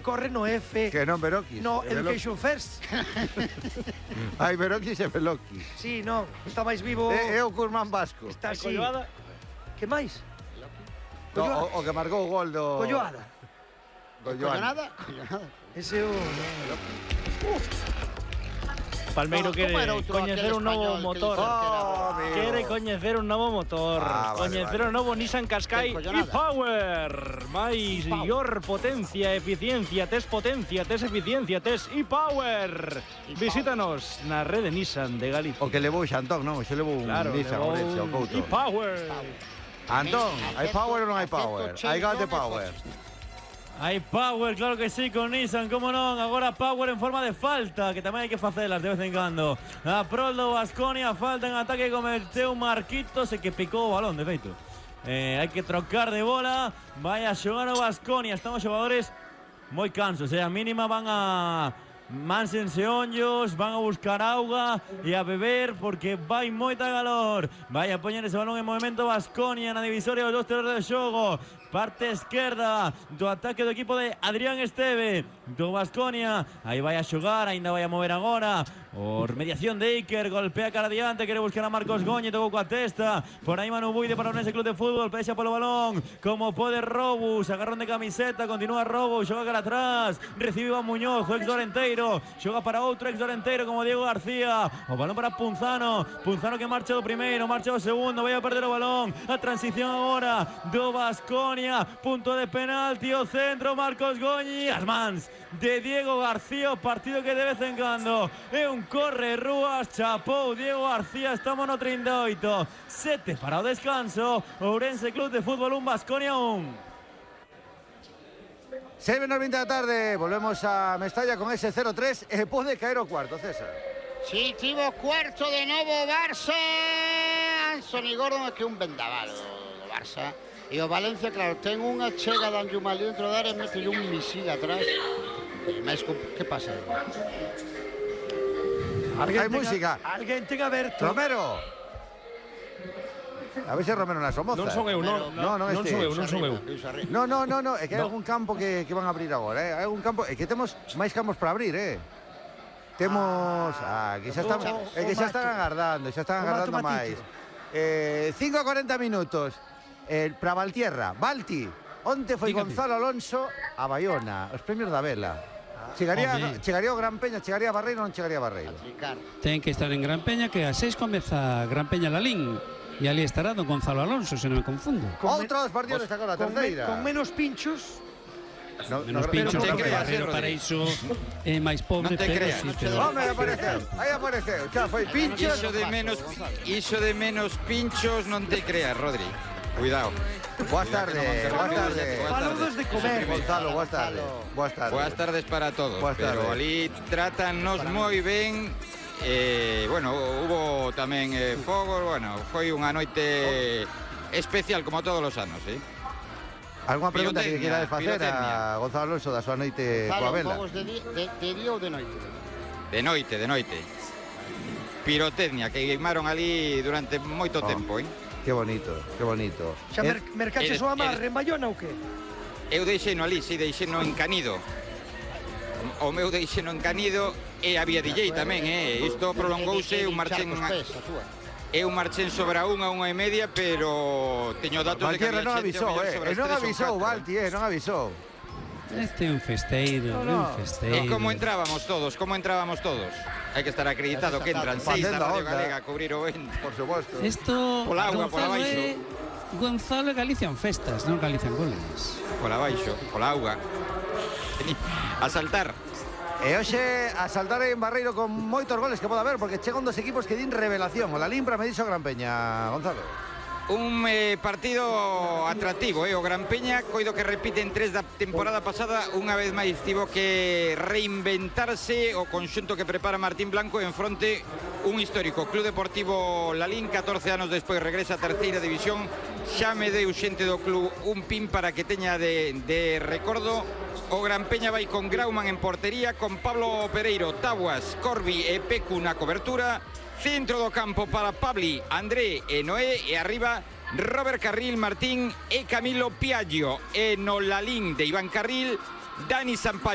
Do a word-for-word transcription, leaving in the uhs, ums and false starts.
corre no F. Que non Beroquis. No, Education First. Hai Beroquis e Beloqui. Sí, non, está máis vivo. É o Curmán Vasco. Está así. Que máis? No, o, o que marcou o gol do... Colloada. Collonada. Ese o... Palmeiro quere coñecer un novo motor. Oh, Quere coñecer un novo motor. Ah, vale, coñecer vale. un novo Nissan Qashqai e-Power. Maior potencia, eficiencia, tes potencia, tes eficiencia, tes e-Power. Visítanos na rede Nissan de Galicia. O que levou Xantón, non? Xe levou un Claro, Nissan levou Orense, o un Couto. e-Power. Antón, hai power ou non hai power? Hai got de power. Hai Power, claro que sí, con Nissan, como non. Agora Power en forma de falta, que tamén hai que facelas de vez en cando. A prol do Baskonia, falta en ataque, cometeu Marquitos e que picou o balón, de feito. Eh, hai que trocar de bola, vai a xogar o Baskonia. Están os xogadores moi cansos, eh? A mínima van a... Mánsense ollos, van a buscar auga e a beber porque vai moita calor. Vai a poñer ese balón en movimento Baskonia na divisoria dos dos terreos de xogo. Parte esquerda do ataque do equipo de Adrián Esteve do Baskonia. Aí vai a xogar, ainda vai a mover agora. Por mediación de Iker, golpea cara adiante, quere buscar a Marcos Goñi, tocou coa testa. Por aí Manu Buide para o Orense Club de Fútbol, pexa polo balón, como pode Robus, agarrón de camiseta, continúa Robus, xoga cara atrás, recibe a Muñoz, o ex Dorenteiro, xoga para outro ex Dorenteiro como Diego García, o balón para Punzano, Punzano que marcha do primeiro, marcha do segundo, vai a perder o balón, a transición agora do Baskonia, punto de penalti, o centro, Marcos Goñi, as mans de Diego García, o partido que de vez en cando é un corre rúas, chapou Diego García, estamos no trinta e oito, sete para o descanso, Ourense Club de Fútbol un, Baskonia un. seis menos veinte da tarde, volvemos a Mestalla con ese cero tres e pode caer o cuarto, César. Si, tivo cuarto de novo Barça, Anthony Gordon é que un vendaval do Barça. E o Valencia, claro, ten unha chega de Anjumali dentro da área e mete un misil atrás. Mas que pasa? Hai música. Alguén ten aberto. Romero. A ver se Romero na somoza. Non son eu, non. Non, non, non este. son eu, non son eu. No, no, no, no, é que hai algún campo que, que van a abrir agora, eh? Hai algún campo, é que temos máis campos para abrir, eh? Temos, ah, que xa están, é que xa están agardando, xa están agardando máis. Eh, cinco a cuarenta minutos. Eh, para Valtierra, Valti. Onte foi Dígame. Gonzalo Alonso a Bayona, os premios da Vela. Chegaría, chegaría o Gran Peña, chegaría a Barreiro, non chegaría a Barreiro. Ten que estar en Gran Peña, que a seis comeza Gran Peña Lalín. E ali estará don Gonzalo Alonso, se non me confundo. Outro dos partidos destacou a Con, me, terceira. con menos pinchos. No, Menos no, pinchos, no te porque creas, Barreiro eh, para Rodri. iso é máis pobre, Non te pero creas. sí, pero... Home, apareceu, aí apareceu. Xa foi pinchos. Iso de menos, iso de menos pinchos non te creas, Rodri. Cuidado. Boas tardes, boas tardes. Faludos de comer. Gonzalo, boas tardes. Boas tardes. Boas tardes para todos. Boas tardes. Pero ali trátannos moi ben. Eh, bueno, hubo tamén eh, fogos, bueno, foi unha noite especial como todos os anos, eh? Algúna pregunta que Pirotecnia, queira facer a Gonzalo Alonso da súa noite coa vela? Fogos de, di, de, de día ou de noite? De noite, de noite. Pirotecnia que queimaron ali durante moito Oh. tempo, eh? Que bonito, que bonito. Xa mer, mercaches eres- o amarre eres- en Bayona ou que? Eu deixei no ali, si, deixei no encanido. O meu deixei no encanido e había D J tamén, eh? Isto prolongouse, eu marchen eu marchen sobre a unha, unha e media, pero teño datos de que Valtierra había non xente avisou, ao mellor eh? sobre E as non tres ou avisou, catro. Valti, eh? Non avisou. Este é un festeiro, No, é no. un festeiro. E como entrábamos todos, como entrábamos todos? Hai que estar acreditado que entran seis da Facendo a Radio onda. Galega a cubrir o vento. Por suposto. Isto, Pola auga, pola Gonzalo baixo. é... Gonzalo e Galicia en festas, non Galicia en goles. Pola baixo, pola auga. A saltar. E hoxe a saltar en Barreiro con moitos goles que pode haber, porque chegan dos equipos que din revelación. O la Limpra me dixo Gran Peña, Gonzalo. Un eh, partido atractivo, eh? O Gran Peña, coido que repite en tres da temporada pasada, unha vez máis tivo que reinventarse o conxunto que prepara Martín Blanco en fronte un histórico Club Deportivo Lalín, catorce anos despois regresa a terceira división. Xa me deu xente do club un pin para que teña de, de recordo. O Gran Peña vai con Grauman en portería, con Pablo Pereiro, Tabuas, Corbi e Pecu na cobertura. Centro do campo para Pabli, André e Noé, e arriba Robert Carril, Martín e Camilo Piaggio. E no Lalín de Iván Carril, Dani Sampaio.